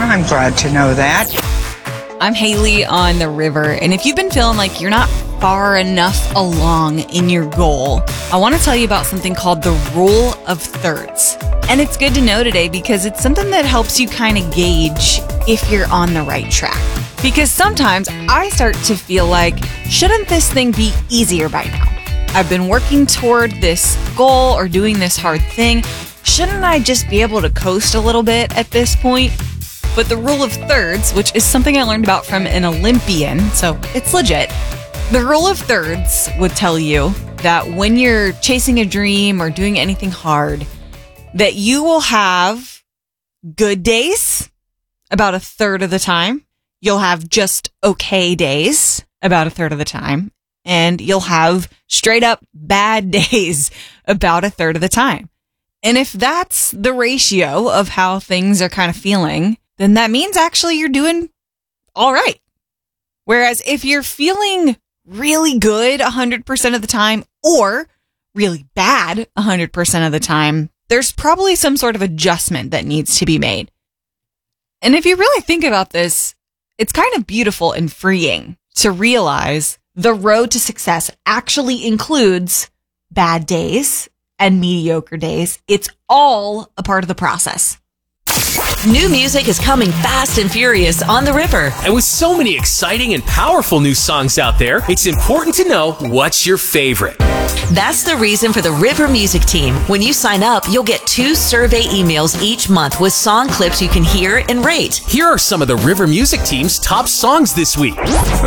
I'm glad to know that. I'm Haley on the river, and if you've been feeling like you're not far enough along in your goal, I want to tell you about something called the Rule of Thirds. And it's good to know today because it's something that helps you kind of gauge if you're on the right track. Because sometimes I start to feel like, shouldn't this thing be easier by now? I've been working toward this goal or doing this hard thing. Shouldn't I just be able to coast a little bit at this point? But the Rule of Thirds, which is something I learned about from an Olympian, so it's legit. The Rule of Thirds would tell you that when you're chasing a dream or doing anything hard, that you will have good days about a third of the time. You'll have just okay days about a third of the time. And you'll have straight up bad days about a third of the time. And if that's the ratio of how things are kind of feeling, then that means actually you're doing all right. Whereas if you're feeling really good 100% of the time or really bad 100% of the time, there's probably some sort of adjustment that needs to be made. And if you really think about this, it's kind of beautiful and freeing to realize the road to success actually includes bad days and mediocre days. It's all a part of the process. New music is coming fast and furious on the river. And with so many exciting and powerful new songs out there, it's important to know what's your favorite. That's the reason for the River Music Team. When you sign up, you'll get 2 survey emails each month with song clips you can hear and rate. Here are some of the River Music Team's top songs this week.